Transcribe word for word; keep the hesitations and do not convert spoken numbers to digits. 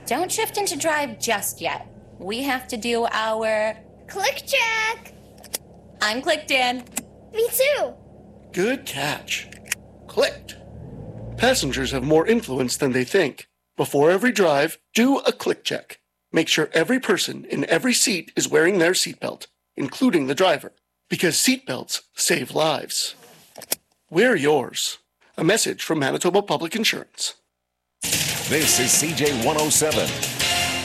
Don't shift into drive just yet. We have to do our... Click check! I'm clicked in. Me too! Good catch. Clicked. Passengers have more influence than they think. Before every drive, do a click check. Make sure every person in every seat is wearing their seatbelt, including the driver, because seatbelts save lives. Wear yours. A message from Manitoba Public Insurance. This is C J one oh seven.